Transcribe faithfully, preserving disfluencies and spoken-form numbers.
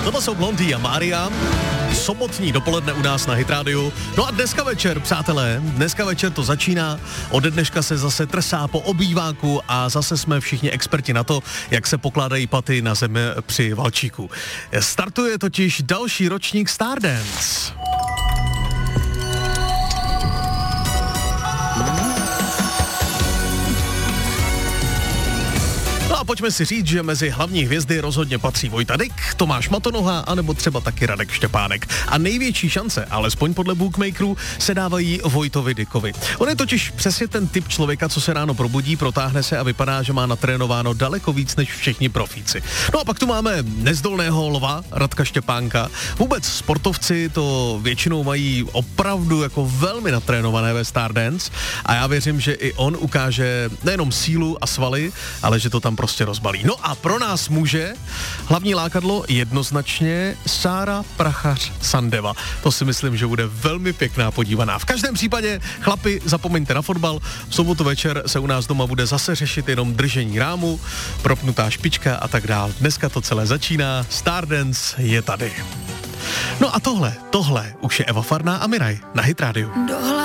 Tohle jsou Blondie a Mária. Sobotní dopoledne u nás na Hit Radio. No a dneska večer, přátelé, dneska večer to začíná. Ode dneška se zase trsá po obýváku a zase jsme všichni experti na to, jak se pokládají paty na zemi při valčíku. Startuje totiž další ročník Stardance. No a pojďme si říct, že mezi hlavní hvězdy rozhodně patří Vojta Dyk, Tomáš Matonoha, anebo třeba taky Radek Štěpánek. A největší šance, alespoň podle bookmakerů, se dávají Vojtovi Dykovi. On je totiž přesně ten typ člověka, co se ráno probudí, protáhne se a vypadá, že má natrénováno daleko víc než všichni profíci. No a pak tu máme nezdolného lva, Radka Štěpánka. Vůbec sportovci to většinou mají opravdu jako velmi natrénované ve Stardance a já věřím, že i on ukáže nejenom sílu a svaly, ale že to tam prostě rozbalí. No a pro nás může hlavní lákadlo jednoznačně Sára Prachař-Sandeva. To si myslím, že bude velmi pěkná podívaná. V každém případě, chlapi, zapomeňte na fotbal. V sobotu večer se u nás doma bude zase řešit jenom držení rámu, propnutá špička a tak dál. Dneska to celé začíná. Stardance je tady. No a tohle, tohle už je Eva Farná a Miraj na Hit Radio.